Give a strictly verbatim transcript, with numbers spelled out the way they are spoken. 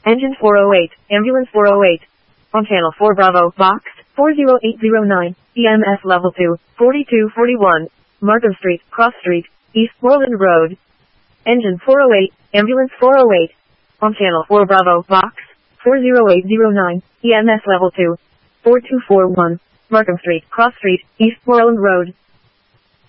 Engine four oh eight, ambulance four oh eight. On channel four Bravo, boxed, four oh eight oh nine, E M S level two, forty-two forty-one, Markham Street, Cross Street, East Moreland Road. Engine four oh eight, ambulance four oh eight. On channel four Bravo, box, four oh eight oh nine, E M S level two, four two four one, Markham Street, Cross Street, East Moreland Road.